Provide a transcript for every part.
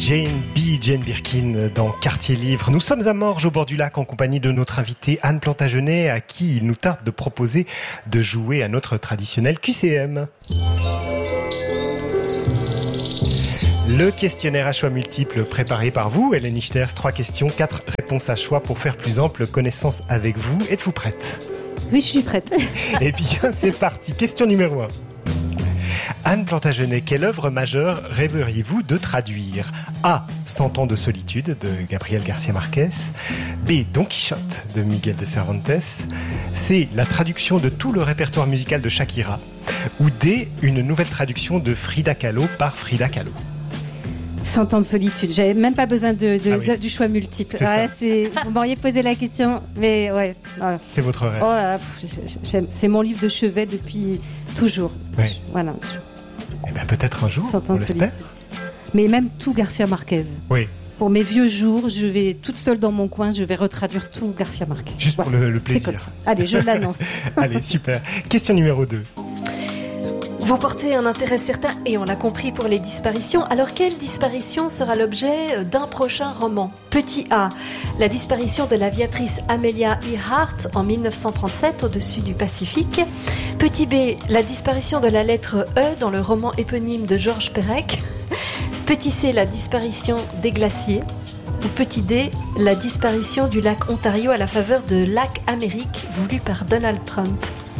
Jane Birkin dans Quartier Livre. Nous sommes à Morges au bord du lac en compagnie de notre invitée Anne Plantagenet à qui il nous tarde de proposer de jouer à notre traditionnel QCM. Le questionnaire à choix multiples préparé par vous, Hélène Ichters. 3 questions, 4 réponses à choix pour faire plus ample connaissance avec vous. Êtes-vous prête ? Oui, je suis prête. Eh bien, c'est parti. Question numéro 1. Anne Plantagenet, quelle œuvre majeure rêveriez-vous de traduire ? A. 100 ans de solitude de Gabriel García Márquez. B. Don Quichotte de Miguel de Cervantes. C. La traduction de tout le répertoire musical de Shakira. Ou D. Une nouvelle traduction de Frida Kahlo par Frida Kahlo. 100 ans de solitude. J'avais même pas besoin du choix multiple. Vous m'auriez posé la question, mais ouais. C'est votre rêve. C'est mon livre de chevet depuis toujours. Ouais. Voilà. Eh bien, peut-être un jour, 100 ans on de l'espère. solitude. Mais même tout García Márquez. Oui. Pour mes vieux jours, je vais toute seule dans mon coin, je vais retraduire tout García Márquez. Juste pour le plaisir. C'est comme ça. Allez, je l'annonce. Allez, super. Question numéro 2. Vous portez un intérêt certain, et on l'a compris, pour les disparitions. Alors, quelle disparition sera l'objet d'un prochain roman ? Petit A, la disparition de l'aviatrice Amelia Earhart en 1937 au-dessus du Pacifique. Petit B, la disparition de la lettre E dans le roman éponyme de Georges Perec. Petit C, la disparition des glaciers. Ou petit D, la disparition du lac Ontario à la faveur de Lac Amérique voulu par Donald Trump.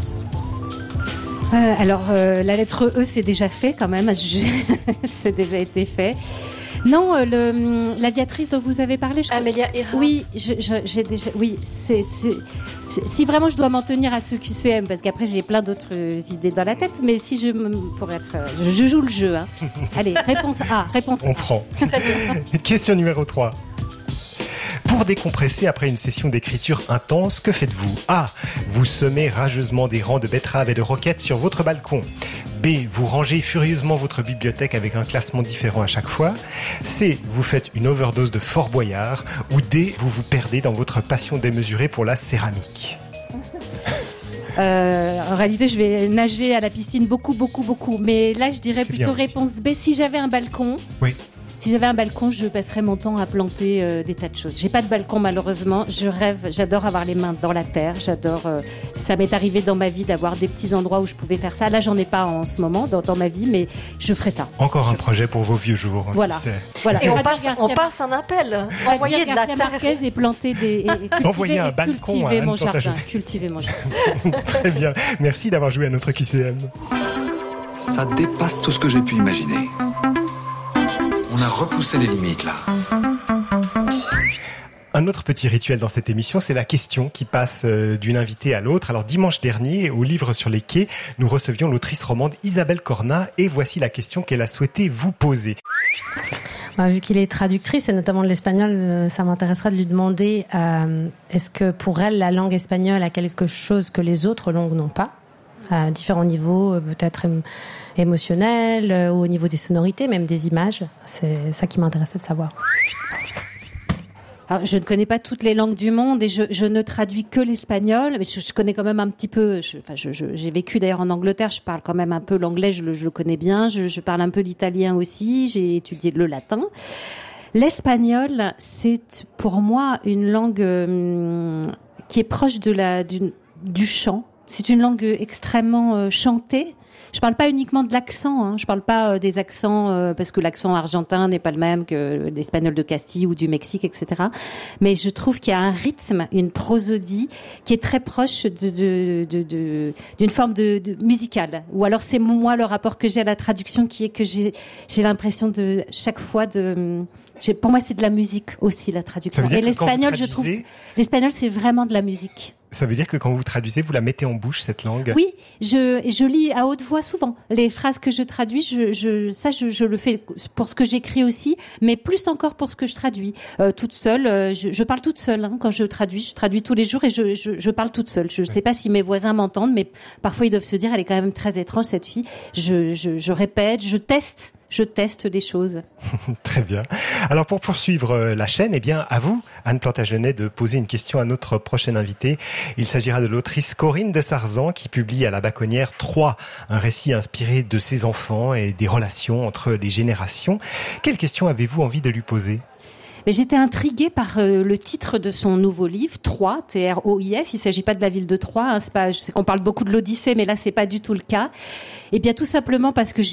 La lettre E, c'est déjà fait quand même. C'est déjà été fait. Non, l'aviatrice dont vous avez parlé, Amelia Earhart. Oui, j'ai déjà. Oui, c'est. Si vraiment je dois m'en tenir à ce QCM, parce qu'après j'ai plein d'autres idées dans la tête, mais si je joue le jeu. Hein. Allez, réponse A. On prend. Question numéro 3. Pour décompresser après une session d'écriture intense, que faites-vous ? A. Vous semez rageusement des rangs de betteraves et de roquettes sur votre balcon. B. Vous rangez furieusement votre bibliothèque avec un classement différent à chaque fois. C. Vous faites une overdose de Fort Boyard. Ou D. Vous vous perdez dans votre passion démesurée pour la céramique. En réalité, je vais nager à la piscine beaucoup. Mais là, je dirais plutôt réponse B. Si j'avais un balcon... Oui. Si j'avais un balcon, je passerais mon temps à planter des tas de choses. J'ai pas de balcon malheureusement. Je rêve, j'adore avoir les mains dans la terre. Ça m'est arrivé dans ma vie d'avoir des petits endroits où je pouvais faire ça. Là, j'en ai pas en ce moment dans ma vie, mais je ferai ça. Encore un projet pour vos vieux jours. Voilà. Et on passe un appel. Envoyer de la terre et planter envoyer un balcon cultiver mon jardin. Cultiver mon jardin. Très bien. Merci d'avoir joué à notre QCM. Ça dépasse tout ce que j'ai pu imaginer. On a repoussé les limites, là. Un autre petit rituel dans cette émission, c'est la question qui passe d'une invitée à l'autre. Alors, dimanche dernier, au Livre sur les quais, nous recevions l'autrice romande Isabelle Cornat et voici la question qu'elle a souhaité vous poser. Vu qu'il est traductrice, et notamment de l'espagnol, ça m'intéressera de lui demander est-ce que pour elle, la langue espagnole a quelque chose que les autres langues n'ont pas ? À différents niveaux, peut-être émotionnels, ou au niveau des sonorités, même des images. C'est ça qui m'intéressait de savoir. Alors, je ne connais pas toutes les langues du monde et je ne traduis que l'espagnol, mais je connais quand même un petit peu. J'ai vécu d'ailleurs en Angleterre, je parle quand même un peu l'anglais, je le connais bien. Je parle un peu l'italien aussi, j'ai étudié le latin. L'espagnol, c'est pour moi une langue qui est proche du chant. C'est une langue extrêmement chantée. Je parle pas uniquement de l'accent, hein. Je parle pas des accents parce que l'accent argentin n'est pas le même que l'espagnol de Castille ou du Mexique, etc. Mais je trouve qu'il y a un rythme, une prosodie qui est très proche d'une forme de musicale. Ou alors c'est moi le rapport que j'ai à la traduction qui est que j'ai l'impression de chaque fois pour moi c'est de la musique aussi la traduction. Et l'espagnol, je trouve, l'espagnol c'est vraiment de la musique. Ça veut dire que quand vous traduisez, vous la mettez en bouche, cette langue ? Oui, je lis à haute voix souvent. Les phrases que je traduis, je le fais pour ce que j'écris aussi, mais plus encore pour ce que je traduis. Toute seule, je parle toute seule hein, quand je traduis tous les jours et je parle toute seule. Je ne sais pas si mes voisins m'entendent, mais parfois ils doivent se dire, elle est quand même très étrange cette fille. Je répète, je teste. je teste des choses. Très bien. Alors pour poursuivre la chaîne, eh bien à vous, Anne Plantagenet, de poser une question à notre prochaine invitée. Il s'agira de l'autrice Corinne de Sarzan qui publie à La Bacconnière 3, un récit inspiré de ses enfants et des relations entre les générations. Quelle question avez-vous envie de lui poser ? Mais j'étais intriguée par le titre de son nouveau livre, Troyes, T-R-O-I-S. Il ne s'agit pas de la ville de Troyes. Hein, c'est pas, je sais qu'on parle beaucoup de l'Odyssée, mais là, c'est pas du tout le cas. Eh bien, tout simplement parce que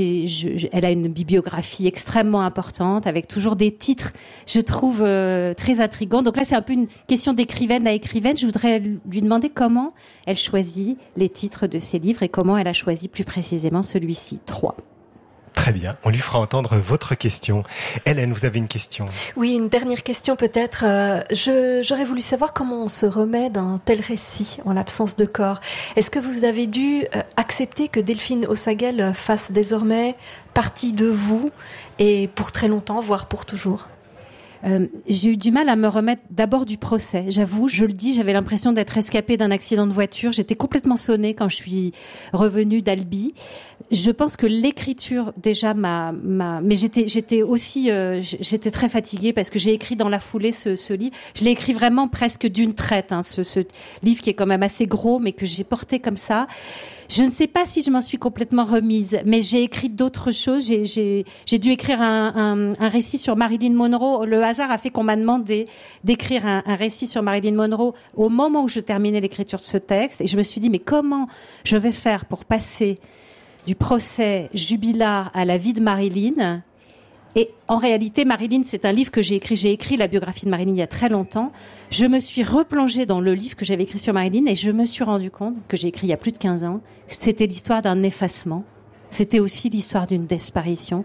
elle a une bibliographie extrêmement importante, avec toujours des titres, je trouve, très intrigants. Donc là, c'est un peu une question d'écrivaine à écrivaine. Je voudrais lui demander comment elle choisit les titres de ses livres et comment elle a choisi plus précisément celui-ci, Troyes. Très bien, on lui fera entendre votre question. Hélène, vous avez une question ? Oui, une dernière question peut-être. J'aurais voulu savoir comment on se remet d'un tel récit en l'absence de corps. Est-ce que vous avez dû accepter que Delphine Ossagel fasse désormais partie de vous et pour très longtemps, voire pour toujours ? J'ai eu du mal à me remettre d'abord du procès. J'avoue, je le dis, j'avais l'impression d'être rescapée d'un accident de voiture. J'étais complètement sonnée quand je suis revenue d'Albi. Je pense que l'écriture déjà mais j'étais aussi, j'étais très fatiguée parce que j'ai écrit dans la foulée ce livre. Je l'ai écrit vraiment presque d'une traite, hein, ce livre qui est quand même assez gros, mais que j'ai porté comme ça. Je ne sais pas si je m'en suis complètement remise, mais j'ai écrit d'autres choses. J'ai dû écrire un récit sur Marilyn Monroe. Le hasard a fait qu'on m'a demandé d'écrire un récit sur Marilyn Monroe au moment où je terminais l'écriture de ce texte. Et je me suis dit, mais comment je vais faire pour passer du procès jubilat à la vie de Marilyn ? Et en réalité, Marilyn, c'est un livre que j'ai écrit. J'ai écrit la biographie de Marilyn il y a très longtemps. Je me suis replongée dans le livre que j'avais écrit sur Marilyn et je me suis rendu compte, que j'ai écrit il y a plus de 15 ans, que c'était l'histoire d'un effacement. C'était aussi l'histoire d'une disparition.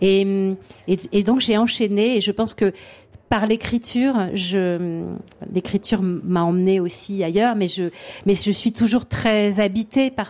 Et donc j'ai enchaîné et je pense que par l'écriture, l'écriture m'a emmenée aussi ailleurs, mais je suis toujours très habitée par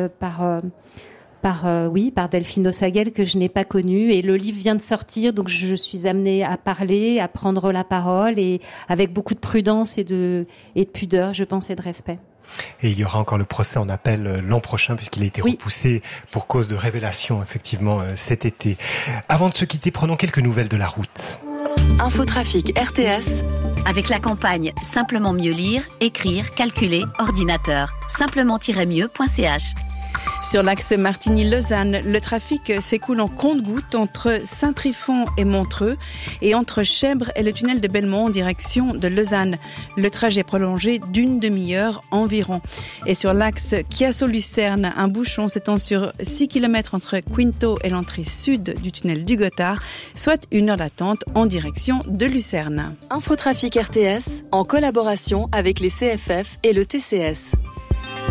par Delphine Ossagel que je n'ai pas connue, et le livre vient de sortir, donc je suis amenée à parler, à prendre la parole, et avec beaucoup de prudence et de pudeur, je pense, et de respect. Et il y aura encore le procès en appel l'an prochain puisqu'il a été repoussé pour cause de révélation, effectivement, cet été. Avant de se quitter, prenons quelques nouvelles de la route. Infotrafic RTS. Avec la campagne Simplement mieux lire, écrire, calculer, ordinateur. Simplement-mieux.ch. Sur l'axe Martigny-Lausanne, le trafic s'écoule en compte-gouttes entre Saint-Trifon et Montreux et entre Chèvres et le tunnel de Belmont en direction de Lausanne. Le trajet est prolongé d'une demi-heure environ. Et sur l'axe Chiasso-Lucerne, un bouchon s'étend sur 6 km entre Quinto et l'entrée sud du tunnel du Gothard, soit 1 heure d'attente en direction de Lucerne. Infotrafic RTS en collaboration avec les CFF et le TCS.